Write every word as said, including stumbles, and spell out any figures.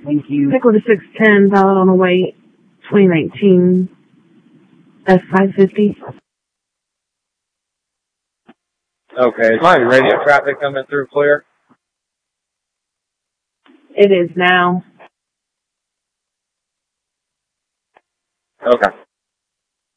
Thank you. Pickle to six ten, valid on the way, twenty nineteen, S five fifty. Okay, is my radio traffic coming through clear? It is now. Okay.